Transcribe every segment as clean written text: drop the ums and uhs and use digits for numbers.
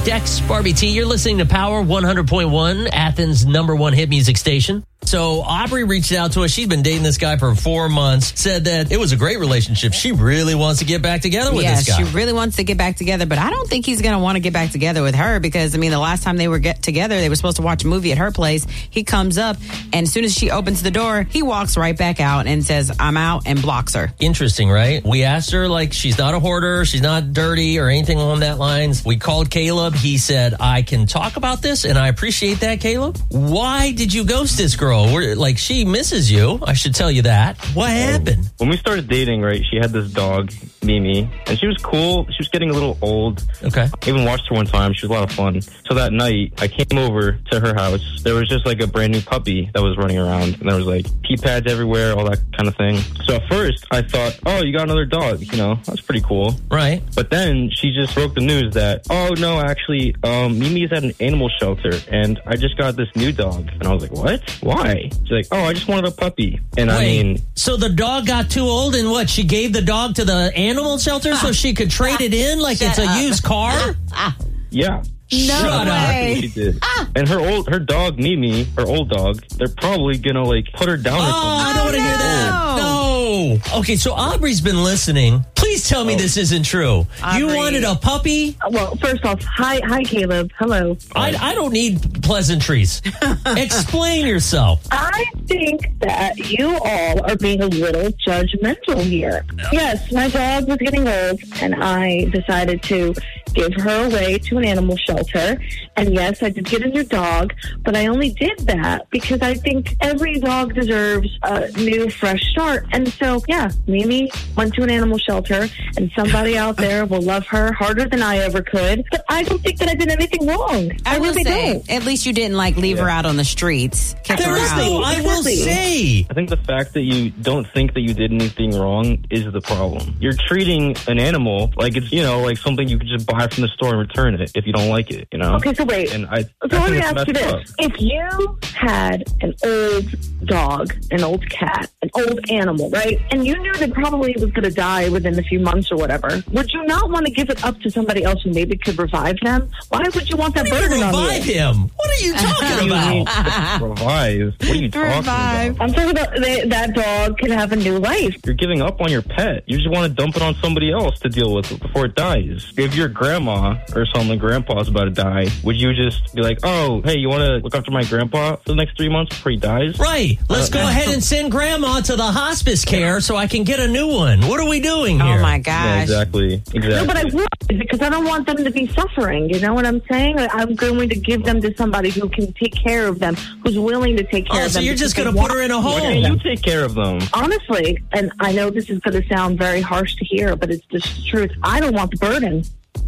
Dex, Barbie T. You're listening to Power 100.1, Athens' #1 hit music station. So Aubrey reached out to us. She's been dating this guy for 4 months. Said that it was a great relationship. She really wants to get back together with this guy. She really wants to get back together, but I don't think he's going to want to get back together with her because, I mean, the last time they were together, they were supposed to watch a movie at her place. He comes up, and as soon as she opens the door, he walks right back out and says, I'm out, and blocks her. Interesting, right? We asked her, like, she's not a hoarder, she's not dirty or anything along that lines. We called Caleb. He said, I can talk about this, and I appreciate that, Caleb. Why did you ghost this girl? Like, she misses you. I should tell you that. What happened? When we started dating, right, she had this dog, Mimi, and she was cool. She was getting a little old. Okay. I even watched her one time. She was a lot of fun. So that night, I came over to her house. There was just like a brand new puppy that was running around, and there was like pee pads everywhere, all that kind of thing. So at first, I thought, oh, you got another dog. You know, that's pretty cool. Right. But then she just broke the news that, oh, no, actually, Mimi's at an animal shelter, and I just got this new dog. And I was like, what? Why? She's like, oh, I just wanted a puppy. And Wait, I mean... So the dog got too old, and what? She gave the dog to the animal shelter so she could trade it in like it's a used car? Yeah. No way. She did. And her dog, Mimi, her old dog, they're probably gonna like put her down or something. I don't want to hear that. No. Okay, so Aubrey's been listening. Please tell me this isn't true. Aubrey. You wanted a puppy? Well, first off, hi, Caleb. Hello. I don't need pleasantries. Explain yourself. I think that you all are being a little judgmental here. Yes, my dog was getting old, and I decided to give her away to an animal shelter. And yes, I did get a new dog, but I only did that because I think every dog deserves a new, fresh start. And so, yeah, Mimi went to an animal shelter, and somebody out there will love her harder than I ever could. But I don't think that I did anything wrong. I will really say, don't. at least you didn't like leave her out on the streets. Kept her out. I will say. I think the fact that you don't think that you did anything wrong is the problem. You're treating an animal like it's, you know, like something you could just buy from the store and return it if you don't like it, you know? Okay, so wait. And So let me ask you this. If you had an old dog, an old cat, an old animal, right? And you knew that probably it was going to die within a few months or whatever, would you not want to give it up to somebody else who maybe could revive them? Why would you want that burden on you? Revive him? What are you talking about? Revive? What are you talking about? I'm talking about that dog can have a new life. You're giving up on your pet. You just want to dump it on somebody else to deal with it before it dies. If your grandma or something, grandpa's about to die, would you just be like, oh, hey, you want to look after my grandpa for the next 3 months before he dies? Right. Let's go ahead and send grandma to the hospice care so I can get a new one. What are we doing here? Oh, my gosh. Yeah, exactly. No, but I would, because I don't want them to be suffering. You know what I'm saying? I'm going to give them to somebody who can take care of them, who's willing to take care of them. So you're just going to put her in a home? Why can't you take care of them? Honestly, and I know this is going to sound very harsh to hear, but it's just the truth. I don't want the burden.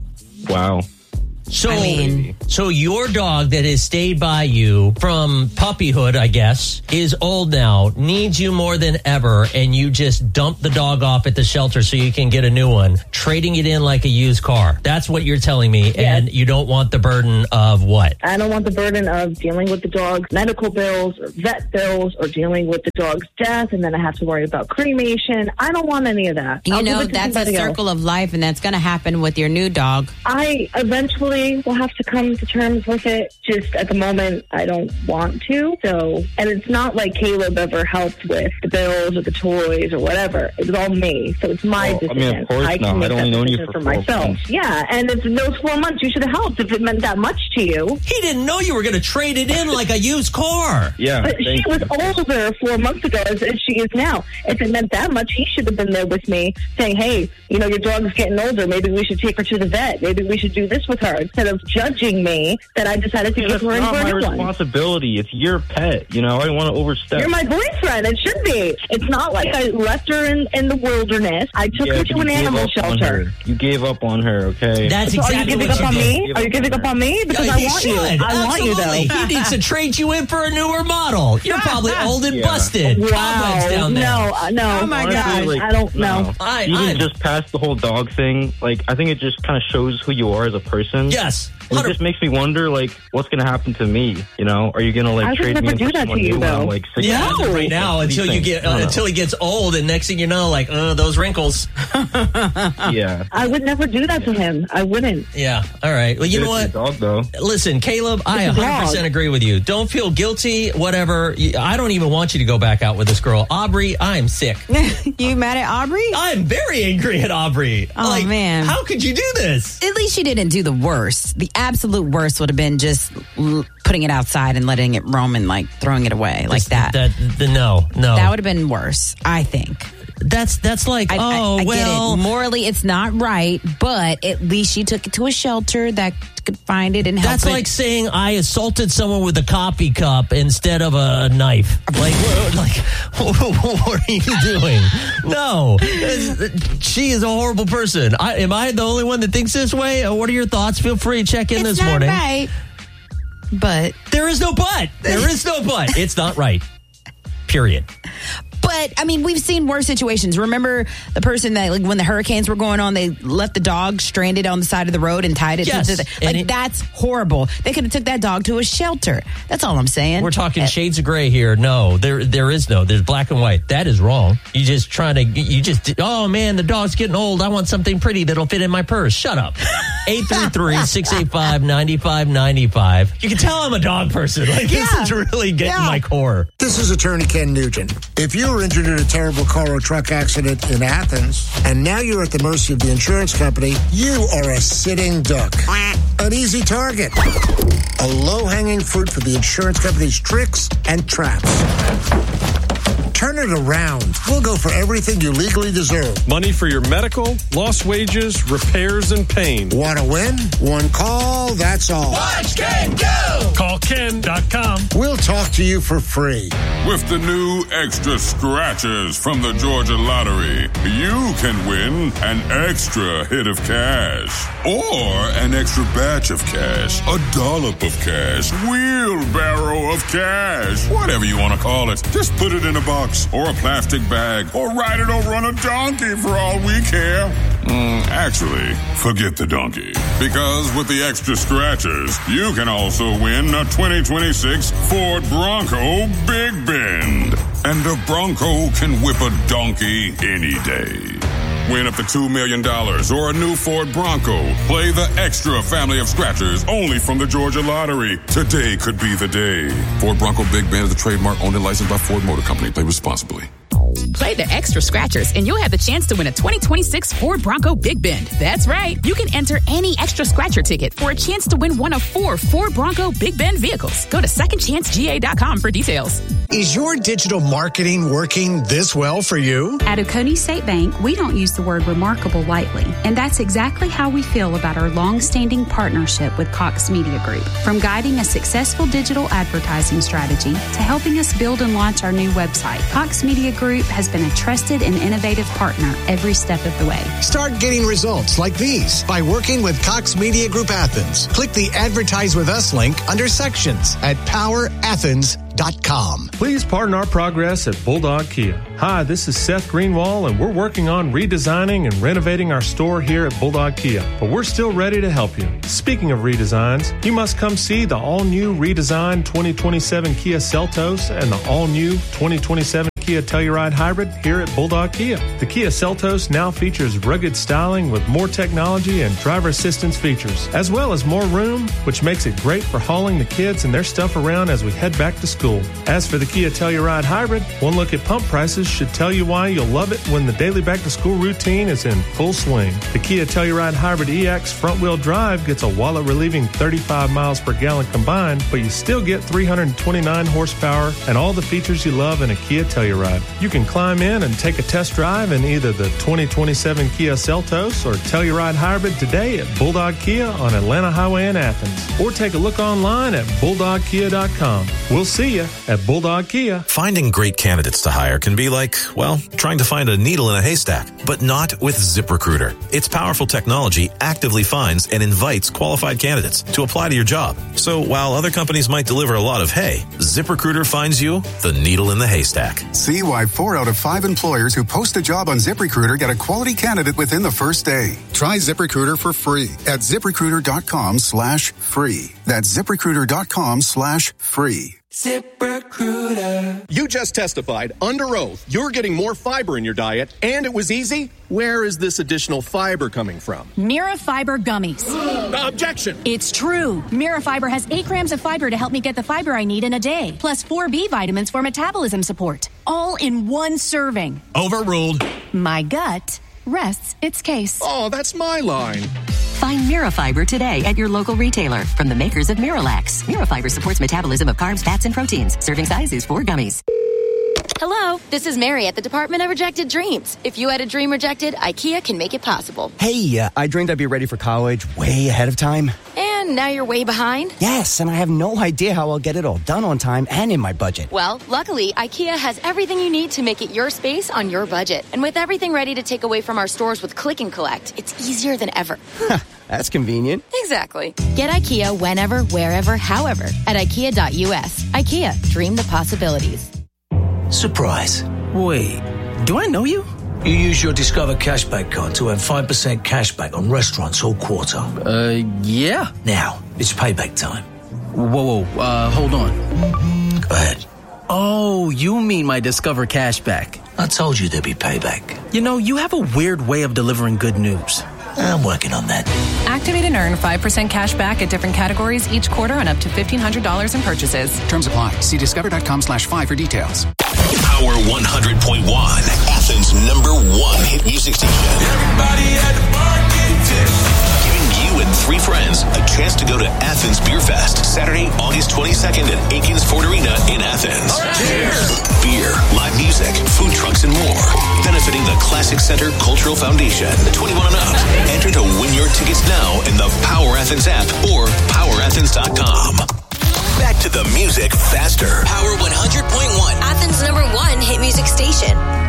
Wow. So your dog that has stayed by you from puppyhood, I guess, is old now, needs you more than ever, and you just dump the dog off at the shelter so you can get a new one, trading it in like a used car. That's what you're telling me, Yes. and you don't want the burden of what? I don't want the burden of dealing with the dog's medical bills or vet bills or dealing with the dog's death, and then I have to worry about cremation. I don't want any of that. You know, that's a circle of life, and that's going to happen with your new dog. I eventually will have to come to terms with it. Just at the moment, I don't want to. So, and it's not like Caleb ever helped with the bills or the toys or whatever. It was all me. So it's my decision. I mean, of course not. I'd only known you for 4 myself. months. Yeah, and if those 4 months, you should have helped if it meant that much to you. He didn't know you were going to trade it in like a used car. Yeah. But she was older 4 months ago as she is now. If it meant that much, he should have been there with me saying, hey, you know, your dog's getting older. Maybe we should take her to the vet. Maybe we should do this with her. Instead of judging me that I decided to give her It's not my a new one. responsibility. It's your pet. You know, I don't want to overstep. You're my boyfriend. It should be. It's not like I left her in the wilderness. I took her to an animal shelter. You gave up on her, okay? That's So exactly are you giving what up on you did. me? Are you giving up on me? Because Yeah, I he want should. you. I want you, Absolutely. though. He needs to trade you in for a newer model. You're probably old and busted. Wow. Cobwebs down there. No. Oh, my Honestly, gosh. like, I don't know. Even just past the whole dog thing, like, I think it just kind of shows who you are as a person. Yes. It just makes me wonder, like, what's going to happen to me? You know, are you going to like I would trade never me in do for that someone to you, new when though. I'm like 60? Yeah, No. right now until he gets old, and next thing you know, like those wrinkles. Yeah. I would never do that to him. I wouldn't. Yeah. All right. Well, you know It's what? a dog, though. Listen, Caleb, I It's a 100% dog. agree with you. Don't feel guilty. Whatever. I don't even want you to go back out with this girl, Aubrey. I'm sick. You mad at Aubrey? I'm very angry at Aubrey. Oh, man. How could you do this? At least she didn't do the worst. The absolute worst would have been just putting it outside and letting it roam and like throwing it away like that. No. That would have been worse, I think. That's like, I get well. it. Morally, it's not right, but at least she took it to a shelter that could find it and help That's it. like saying I assaulted someone with a coffee cup instead of a knife. Like, what are you doing? No, she is a horrible person. Am I the only one that thinks this way? What are your thoughts? Feel free to check in it's this not morning. right, but There is no but. There is no but. It's not right. Period. But, I mean, we've seen worse situations. Remember the person that, like, when the hurricanes were going on, they left the dog stranded on the side of the road and tied it Yes, to the... that's horrible. They could have took that dog to a shelter. That's all I'm saying. We're talking shades of gray here. No, there is no. There's black and white. That is wrong. You just trying to, oh, man, the dog's getting old. I want something pretty that'll fit in my purse. Shut up. 833-685-9595. You can tell I'm a dog person. Like, this is really getting my core. This is Attorney Ken Nugent. If you were injured in a terrible car or truck accident in Athens, and now you're at the mercy of the insurance company, you are a sitting duck. An easy target. A low-hanging fruit for the insurance company's tricks and traps. Turn it around. We'll go for everything you legally deserve. Money for your medical, lost wages, repairs, and pain. Want to win? One call, that's all. Watch Ken go! Call Ken.com. We'll talk to you for free. With the new extra scratchers from the Georgia Lottery, you can win an extra hit of cash or an extra batch of cash, a dollop of cash, wheelbarrow of cash, whatever you want to call it. Just put it in a box or a plastic bag or ride it over on a donkey for all we care. Actually, forget the donkey. Because with the extra scratchers, you can also win a 2026 Ford Bronco Big Bend. And a Bronco can whip a donkey any day. Win up to $2 million or a new Ford Bronco. Play the extra family of scratchers only from the Georgia Lottery. Today could be the day. Ford Bronco Big Bend is a trademark owned and licensed by Ford Motor Company. Play responsibly. Play the extra scratchers and you'll have the chance to win a 2026 Ford Bronco Big Bend. That's right. You can enter any extra scratcher ticket for a chance to win one of 4 Ford Bronco Big Bend vehicles. Go to secondchancega.com for details. Is your digital marketing working this well for you? At Oconee State Bank, we don't use the word remarkable lightly, and that's exactly how we feel about our long-standing partnership with Cox Media Group. From guiding a successful digital advertising strategy to helping us build and launch our new website, Cox Media Group has been a trusted and innovative partner every step of the way. Start getting results like these by working with Cox Media Group Athens. Click the Advertise with Us link under Sections at powerathens.com. Please pardon our progress at Bulldog Kia. Hi, this is Seth Greenwald, and we're working on redesigning and renovating our store here at Bulldog Kia, but we're still ready to help you. Speaking of redesigns, you must come see the all-new redesigned 2027 Kia Seltos and the all-new 2027 Kia Telluride Hybrid here at Bulldog Kia. The Kia Seltos now features rugged styling with more technology and driver assistance features, as well as more room, which makes it great for hauling the kids and their stuff around as we head back to school. As for the Kia Telluride Hybrid, one look at pump prices should tell you why you'll love it when the daily back-to-school routine is in full swing. The Kia Telluride Hybrid EX front-wheel drive gets a wallet-relieving 35 miles per gallon combined, but you still get 329 horsepower and all the features you love in a Kia Telluride. You can climb in and take a test drive in either the 2027 Kia Seltos or Telluride Hybrid today at Bulldog Kia on Atlanta Highway in Athens, or take a look online at bulldogkia.com. We'll see you at Bulldog Kia. Finding great candidates to hire can be like, well, trying to find a needle in a haystack, but not with ZipRecruiter. Its powerful technology actively finds and invites qualified candidates to apply to your job. So while other companies might deliver a lot of hay, ZipRecruiter finds you the needle in the haystack. See why 4 out of 5 employers who post a job on ZipRecruiter get a quality candidate within the first day. Try ZipRecruiter for free at ZipRecruiter.com/free. That's ZipRecruiter.com/free. ZipRecruiter. You just testified under oath you're getting more fiber in your diet, and it was easy. Where is this additional fiber coming from? Mira Fiber Gummies. Objection. It's true. Mira Fiber has 8 grams of fiber to help me get the fiber I need in a day, plus 4 B vitamins for metabolism support, all in one serving. Overruled. My gut rests its case. Oh, that's my line. Find Mirafiber today at your local retailer from the makers of Miralax. Mirafiber supports metabolism of carbs, fats, and proteins. Serving size is 4 gummies. Hello, this is Mary at the Department of Rejected Dreams. If you had a dream rejected, IKEA can make it possible. Hey, I dreamed I'd be ready for college way ahead of time. And now you're way behind? Yes, and I have no idea how I'll get it all done on time and in my budget. Well, luckily, IKEA has everything you need to make it your space on your budget. And with everything ready to take away from our stores with Click and Collect, it's easier than ever. That's convenient. Exactly. Get IKEA whenever, wherever, however at IKEA.us. IKEA, dream the possibilities. Surprise. Wait, do I know you? You use your Discover Cashback card to earn 5% cashback on restaurants all quarter. Yeah. Now, it's payback time. Whoa, hold on. Go ahead. Oh, you mean my Discover Cashback. I told you there'd be payback. You know, you have a weird way of delivering good news. I'm working on that. Activate and earn 5% cash back at different categories each quarter on up to $1,500 in purchases. Terms apply. See discover.com/5 for details. Power 100.1, Athens' #1 hit music station. Everybody at the bar get tipsy. Giving you and 3 friends a chance to go to Athens Beer Fest, Saturday, August 22nd at Aikens Ford Arena in Athens. Cheers! Beer, live music, food trucks, and more. Benefiting the Classic Center Cultural Foundation. 21 and up. Enter to win your tickets now in the Power Athens app or powerathens.com. Back to the music faster. Power 100.1, Athens' #1 hit music station.